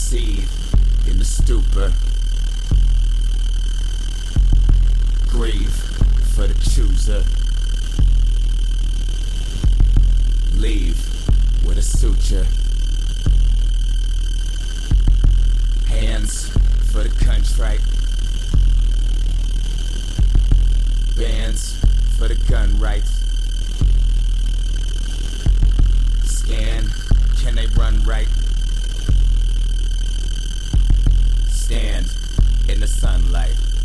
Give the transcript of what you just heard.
Seed in the stupor. Grieve for the chooser. Leave with a suture. Hands for the contrite. Bands for the gun rights. Scan, can they run right? Stand in the sunlight.